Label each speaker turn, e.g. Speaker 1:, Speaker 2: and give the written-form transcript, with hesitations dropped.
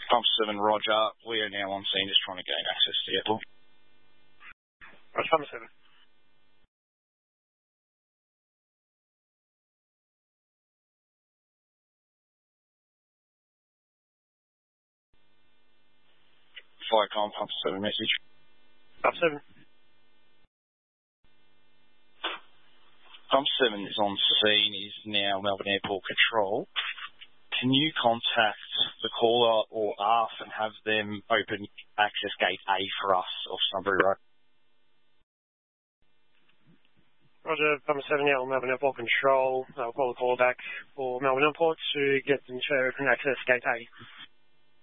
Speaker 1: Pump 7, Roger. We are now on scene just trying to gain access to the airport.
Speaker 2: Roger, Pump 7.
Speaker 1: Viacom, Pump 7 message.
Speaker 2: Pump 7.
Speaker 1: Pump 7 is on scene, is now Melbourne Airport Control. Can you contact the caller or ask and have them open access gate A for us off Sunbury Road?
Speaker 2: Roger, Pump 7 now on Melbourne Airport Control. I'll call the caller back for Melbourne Airport to get them to open access gate A.